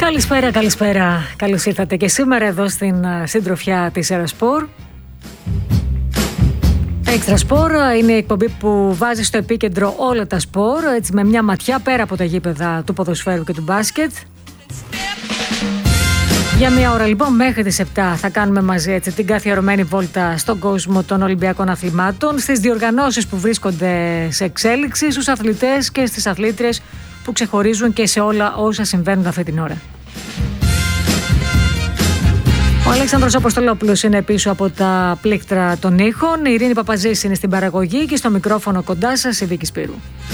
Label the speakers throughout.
Speaker 1: Καλησπέρα, καλησπέρα. Καλώς ήρθατε και σήμερα εδώ στην συντροφιά της Ερασπορ. Έξτρα Σπορ είναι η εκπομπή που βάζει στο επίκεντρο όλα τα σπορ, έτσι με μια ματιά πέρα από τα γήπεδα του ποδοσφαίρου και του μπάσκετ. Για μια ώρα λοιπόν μέχρι τις 7 θα κάνουμε μαζί έτσι την καθιερωμένη βόλτα στον κόσμο των Ολυμπιακών Αθλημάτων, στις διοργανώσεις που βρίσκονται σε εξέλιξη, στους αθλητές και στις αθλήτριες που ξεχωρίζουν και σε όλα όσα συμβαίνουν αυτή την ώρα. Ο Αλέξανδρος Αποστολόπουλος είναι πίσω από τα πλήκτρα των ήχων, η Ειρήνη Παπαζής είναι στην παραγωγή και στο μικρόφωνο κοντά σας η Βίκη Σπύρου.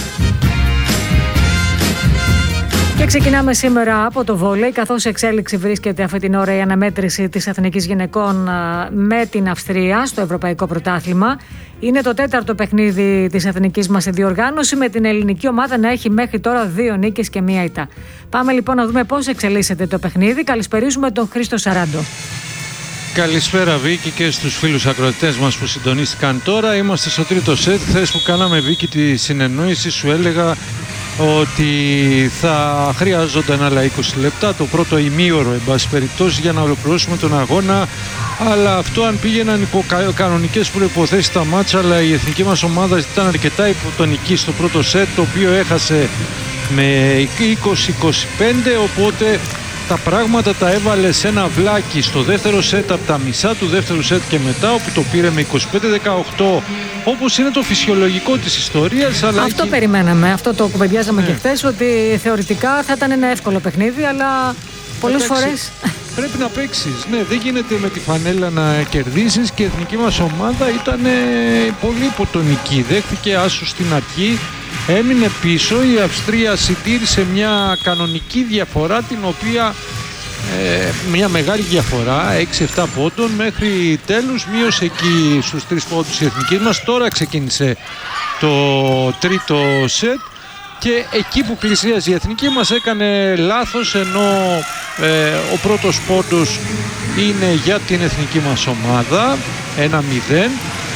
Speaker 1: Και ξεκινάμε σήμερα από το βόλεϊ, καθώς σε εξέλιξη βρίσκεται αυτή την ώρα η αναμέτρηση της Εθνικής Γυναικών με την Αυστρία στο Ευρωπαϊκό Πρωτάθλημα. Είναι το τέταρτο παιχνίδι της εθνικής μας διοργάνωση, με την ελληνική ομάδα να έχει μέχρι τώρα 2 νίκες και 1 ήττα. Πάμε λοιπόν να δούμε πώς εξελίσσεται το παιχνίδι. Καλησπερίζουμε τον Χρήστο Σαράντο.
Speaker 2: Καλησπέρα Βίκη και στους φίλους ακροατές μας που συντονίστηκαν τώρα. Είμαστε στο τρίτο σετ. Χθες που κάναμε Βίκη τη συνεννόηση σου έλεγα ότι θα χρειάζονταν άλλα 20 λεπτά, το πρώτο ημίωρο εν πάση περιπτώσει, για να ολοκληρώσουμε τον αγώνα, αλλά αυτό αν πήγαιναν υπό κανονικές προϋποθέσεις τα μάτσα, αλλά η εθνική μας ομάδα ήταν αρκετά υποτονική στο πρώτο σετ, το οποίο έχασε με 20-25, οπότε τα πράγματα τα έβαλε σε ένα βλάκι στο δεύτερο σετ, από τα μισά του δεύτερου σετ και μετά, όπου το πήρε με 25-18, όπως είναι το φυσιολογικό της ιστορίας. Αλλά
Speaker 1: αυτό περιμέναμε, αυτό το κουβεντιάζαμε και χθες, ότι θεωρητικά θα ήταν ένα εύκολο παιχνίδι, αλλά πολλές φορές
Speaker 2: πρέπει να παίξεις. Ναι, δεν γίνεται με τη φανέλα να κερδίσεις, και η εθνική μας ομάδα ήταν πολύ υποτονική. Δέχθηκε άσου στην αρχή, έμεινε πίσω, η Αυστρία συντήρησε μια κανονική διαφορά, την οποία μια μεγάλη διαφορά 6-7 πόντων, μέχρι τέλους μείωσε εκεί στους 3 πόντους η εθνική μας. Τώρα ξεκίνησε το τρίτο σετ και εκεί που πλησίαζε η εθνική μας έκανε λάθος, ενώ ο πρώτος πόντος είναι για την εθνική μας ομάδα, 1-0.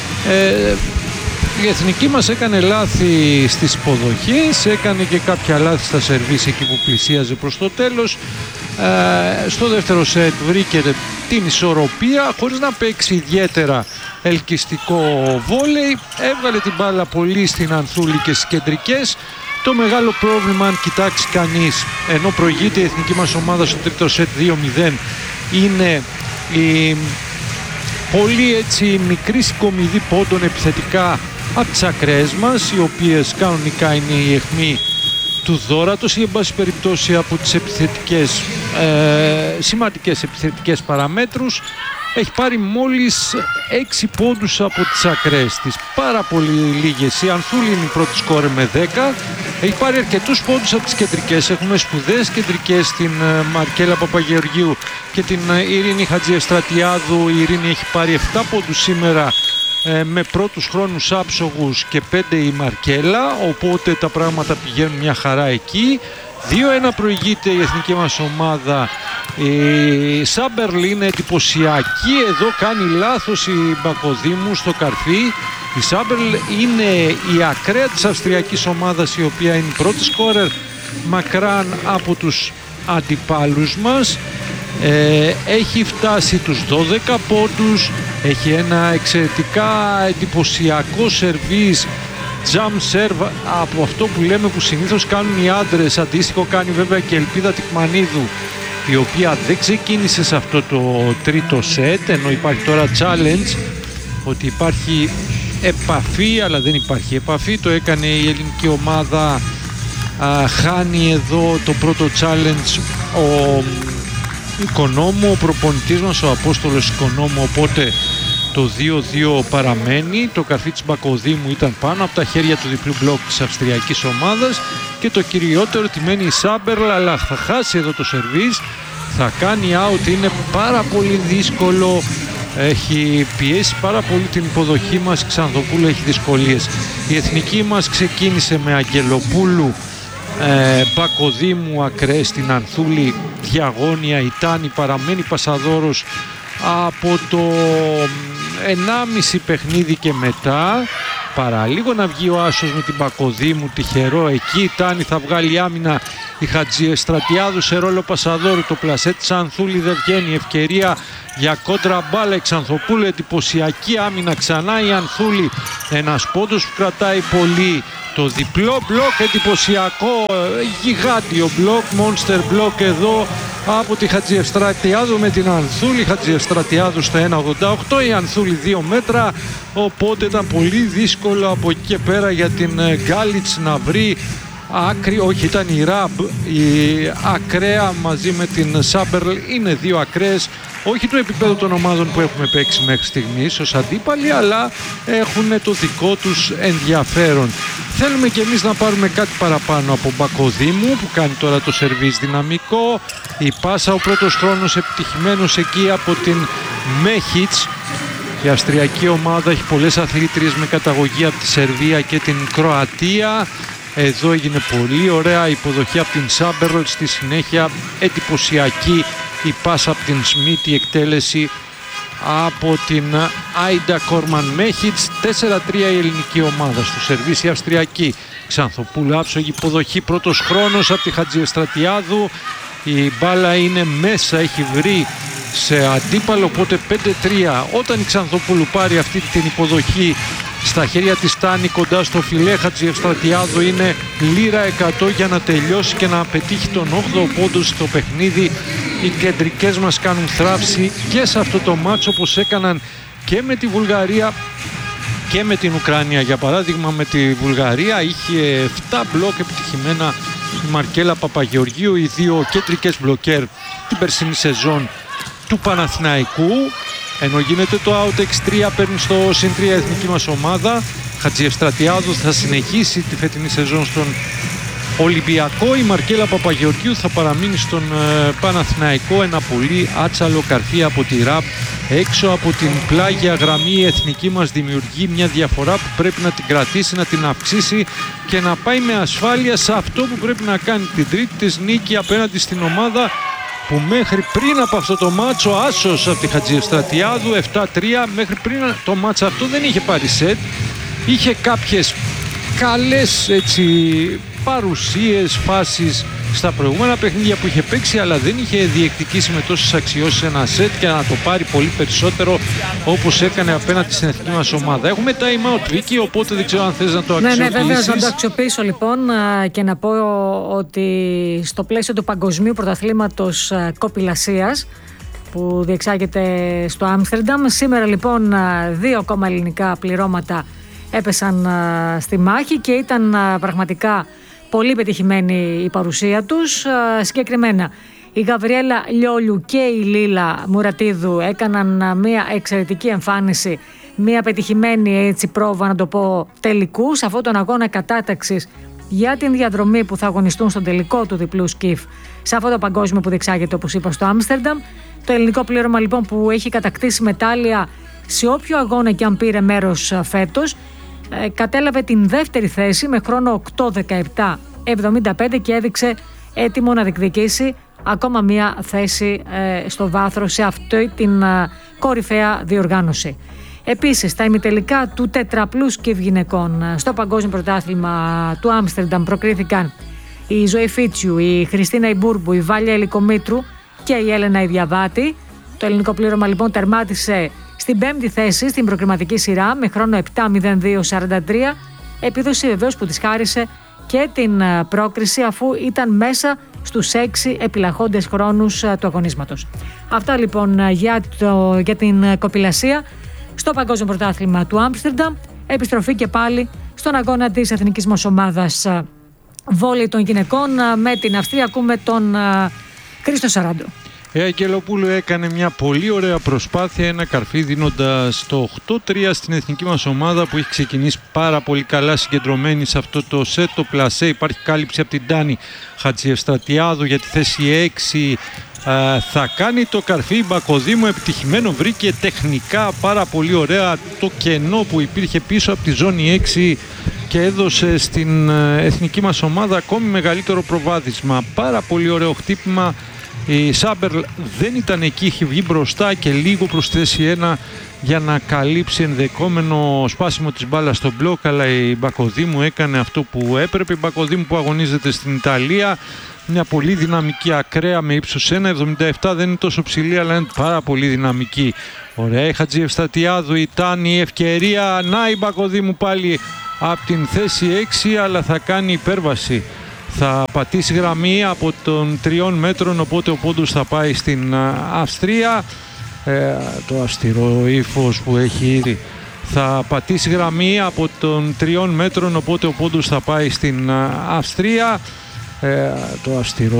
Speaker 2: Η εθνική μας έκανε λάθη στις υποδοχές, έκανε και κάποια λάθη στα σερβίς εκεί που πλησίαζε προς το τέλος. Στο δεύτερο σετ βρήκε την ισορροπία χωρίς να παίξει ιδιαίτερα ελκυστικό βόλεϊ. Έβγαλε την μπάλα πολύ στην Ανθούλη και στις κεντρικές. Το μεγάλο πρόβλημα, αν κοιτάξει κανείς, ενώ προηγείται η εθνική μας ομάδα στο τρίτο σετ 2-0, είναι η πολύ έτσι μικρή συγκομιδή πόντων επιθετικά από τις ακραίες μας, οι οποίες κανονικά είναι η αιχμή του δώρατος, ή εν πάση περιπτώσει από τις επιθετικές, σημαντικές επιθετικές παραμέτρους. Έχει πάρει μόλις 6 πόντους από τις ακραίες της, πάρα πολύ λίγες. Η Ανθούλη είναι η πρώτη σκόρερ με 10. Έχει πάρει αρκετούς πόντους από τις κεντρικές. Έχουμε σπουδαίες κεντρικές, την Μαρκέλα Παπαγεωργίου και την Ειρήνη Χατζιευστρατιάδου. Η Ειρήνη έχει πάρει 7 πόντους σήμερα, με πρώτους χρόνους άψογους, και 5 η Μαρκέλα, οπότε τα πράγματα πηγαίνουν μια χαρά εκεί. 2-1 προηγείται η εθνική μας ομάδα. Η Σάμπερλ είναι εντυπωσιακή, εδώ κάνει λάθος η Μπακοδήμου στο καρφί. Η Σάμπερλ είναι η ακραία της αυστριακής ομάδας, η οποία είναι η πρώτη σκόρερ μακράν από τους αντιπάλους μας. Έχει φτάσει τους 12 πόντους, έχει ένα εξαιρετικά εντυπωσιακό σερβίς, jump serve, από αυτό που λέμε που συνήθως κάνουν οι άντρες. Αντίστοιχο κάνει βέβαια και η Ελπίδα Τικμανίδου, η οποία δεν ξεκίνησε σε αυτό το τρίτο σετ, ενώ υπάρχει τώρα challenge, ότι υπάρχει επαφή, αλλά δεν υπάρχει επαφή. Το έκανε η ελληνική ομάδα, χάνει εδώ το πρώτο challenge ο Οικονόμου, ο προπονητής μας, ο Απόστολος Οικονόμου, οπότε το 2-2 παραμένει. Το καρφί της Μπακοδήμου ήταν πάνω από τα χέρια του διπλού μπλοκ της αυστριακής ομάδας, και το κυριότερο, ότι μένει η Σάμπερλ, αλλά θα χάσει εδώ το σερβίς, θα κάνει out, είναι πάρα πολύ δύσκολο. Έχει πιέσει πάρα πολύ την υποδοχή μας, Ξανθοπούλου έχει δυσκολίες. Η εθνική μας ξεκίνησε με Αγγελοπούλου, Μπακοδήμου ακραίες, στην Ανθούλη διαγώνια, η Τάνη παραμένει πασαδόρος από το 1,5 παιχνίδι και μετά. παραλίγο να βγει ο άσος με την Πακοδήμου, τυχερό εκεί. Η Τάνη θα βγάλει άμυνα, η Χατζιεστρατιάδου σε ρόλο πασαδόρου. Το πλασέ της Ανθούλη δεν βγαίνει, ευκαιρία για κόντρα μπάλα. Η Ξανθοπούλου, εντυπωσιακή άμυνα ξανά η Ανθούλη. Ένας πόντος που κρατάει πολύ. Το διπλό μπλοκ, εντυπωσιακό, γιγάντιο μπλοκ, monster μπλοκ εδώ από τη Χατζιεστρατιάδου με την Ανθούλη. Χατζιεστρατιάδου στο 1.88, η Ανθούλη 2 μέτρα, οπότε ήταν πολύ δύσκολο από εκεί και πέρα για την Γκάλιτς να βρει άκρη. Όχι, ήταν η Ραμπ, η ακραία μαζί με την Σάμπερλ, είναι δύο ακραίες, όχι του επίπεδου των ομάδων που έχουμε παίξει μέχρι στιγμής ως αντίπαλοι, αλλά έχουν το δικό τους ενδιαφέρον. Θέλουμε και εμείς να πάρουμε κάτι παραπάνω από Μπακοδήμου που κάνει τώρα το σερβίς δυναμικό. Η πάσα, ο πρώτος χρόνος επιτυχημένος εκεί από την Μέχιτς. Η αυστριακή ομάδα έχει πολλές αθλήτριες με καταγωγή από τη Σερβία και την Κροατία. Εδώ έγινε πολύ ωραία υποδοχή από την Σάμπερλ, στη συνέχεια εντυπωσιακή η πάσα από την Σμιτ, η εκτέλεση από την Άιντα Κόρμαν Μέχιτς. 4-3 η ελληνική ομάδα, στο σερβίς η αυστριακή. Ξανθοπούλου, άψογη υποδοχή, πρώτος χρόνος από τη Χατζιεστρατιάδου. Η μπάλα είναι μέσα, έχει βρει σε αντίπαλο, οπότε 5-3. Όταν η Ξανθοπούλου πάρει αυτή την υποδοχή στα χέρια της Τάνη κοντά στο φιλέ, Χατζιεστρατιάδου είναι λίρα 100 για να τελειώσει και να πετύχει τον 8ο πόντο στο παιχνίδι. Οι κεντρικές μας κάνουν θράψη και σε αυτό το μάτσο, όπως έκαναν και με τη Βουλγαρία και με την Ουκρανία. Για παράδειγμα, με τη Βουλγαρία είχε 7 μπλοκ επιτυχημένα η Μαρκέλα Παπαγεωργίου, οι δύο κεντρικές μπλοκέρ την περσινή σεζόν του Παναθηναϊκού. Ενώ γίνεται το out x3, παίρνει στο συν 3 εθνική μας ομάδα. Χατζιεστρατιάδου θα συνεχίσει τη φετινή σεζόν στον Ολυμπιακό. Η Μαρκέλα Παπαγεωργίου θα παραμείνει στον Παναθηναϊκό. Ένα πολύ άτσαλο καρφί από τη ΡΑΠ έξω από την πλάγια γραμμή. Η εθνική μας δημιουργεί μια διαφορά που πρέπει να την κρατήσει, να την αυξήσει και να πάει με ασφάλεια σε αυτό που πρέπει να κάνει, την τρίτη της νίκη απέναντι στην ομάδα που μέχρι πριν από αυτό το μάτσο άσος από τη Χατζιεστρατιάδου 7-3, μέχρι πριν το μάτσο αυτό δεν είχε πάρει σετ. Είχε κάποιες καλές παρουσίες, φάσεις στα προηγούμενα παιχνίδια που είχε παίξει, αλλά δεν είχε διεκδικήσει με τόσες αξιώσεις ένα σετ και να το πάρει πολύ περισσότερο όπως έκανε απέναντι στην εθνική μας ομάδα. Έχουμε time out, Βίκη, οπότε δεν ξέρω αν θες να το αξιοποιήσεις.
Speaker 1: Ναι, βέβαια, να το αξιοποιήσω λοιπόν και να πω ότι στο πλαίσιο του Παγκοσμίου Πρωταθλήματος Κοπηλασίας που διεξάγεται στο Άμστερνταμ, σήμερα λοιπόν 2 ακόμα ελληνικά πληρώματα έπεσαν στη μάχη και ήταν πραγματικά πολύ πετυχημένη η παρουσία τους. Συγκεκριμένα η Γαβριέλα Λιόλιου και η Λίλα Μουρατίδου έκαναν μια εξαιρετική εμφάνιση, μια πετυχημένη πρόβα, να το πω, τελικού σε αυτόν τον αγώνα κατάταξης για την διαδρομή που θα αγωνιστούν στον τελικό του διπλού σκιφ σε αυτό το παγκόσμιο που διεξάγεται, όπως είπα, στο Άμστερνταμ. Το ελληνικό πλήρωμα λοιπόν που έχει κατακτήσει μετάλλια σε όποιο αγώνα και αν πήρε μέρος φέτος, κατέλαβε την δεύτερη θέση με χρόνο 8-17-75 και έδειξε έτοιμο να διεκδικήσει ακόμα μία θέση στο βάθρο σε αυτή την κορυφαία διοργάνωση. Επίσης, τα ημιτελικά του τετραπλού σκιφ γυναικών στο Παγκόσμιο Πρωτάθλημα του Άμστερνταμ προκρίθηκαν η Ζωή Φίτσιου, η Χριστίνα Ιμπούρμπου, η Βάλια Ελικομήτρου και η Έλενα Ιδιαβάτη. Το ελληνικό πλήρωμα λοιπόν τερμάτισε στην 5η θέση στην προκριματική σειρά με χρόνο 7-02-43, επίδοση βεβαίως που της χάρισε και την πρόκριση αφού ήταν μέσα στους 6 επιλαχόντες χρόνους του αγωνίσματος. Αυτά λοιπόν για την κοπηλασία στο Παγκόσμιο Πρωτάθλημα του Άμστερνταμ. Επιστροφή και πάλι στον αγώνα της εθνικής μας ομάδας βόλεϊ των γυναικών με την Αυστρία. Ακούμε τον Χρήστο Σαράντο.
Speaker 2: Η Αγγελοπούλου έκανε μια πολύ ωραία προσπάθεια, ένα καρφί δίνοντας το 8-3 στην εθνική μας ομάδα που έχει ξεκινήσει πάρα πολύ καλά, συγκεντρωμένη σε αυτό το σετ. Το πλασέ, υπάρχει κάλυψη από την Τάνη Χατζιεστρατιάδου για τη θέση 6. Θα κάνει το καρφί η Μπακοδήμου, επιτυχημένο, βρήκε τεχνικά πάρα πολύ ωραία το κενό που υπήρχε πίσω από τη ζώνη 6 και έδωσε στην εθνική μας ομάδα ακόμη μεγαλύτερο προβάδισμα. Πάρα πολύ ωραίο χτύπημα Η Σάμπερλ δεν ήταν εκεί, είχε βγει μπροστά και λίγο προς θέση 1 για να καλύψει ενδεκόμενο σπάσιμο της μπάλας στο μπλοκ, αλλά η Μπακοδήμου έκανε αυτό που έπρεπε. Η Μπακοδήμου που αγωνίζεται στην Ιταλία, μια πολύ δυναμική ακραία με ύψος 1,77, δεν είναι τόσο ψηλή αλλά είναι πάρα πολύ δυναμική. Ωραία η Χατζιευστατιάδου, ήταν η ευκαιρία, να η Μπακοδήμου πάλι από την θέση 6, αλλά θα κάνει υπέρβαση. Θα πατήσει γραμμή από των 3 μέτρων, οπότε ο πόντος θα πάει στην Αυστρία. Το αυστηρό ύφος που έχει ήδη. Θα πατήσει γραμμή από των 3 μέτρων, οπότε ο πόντος θα πάει στην Αυστρία. Το αυστηρό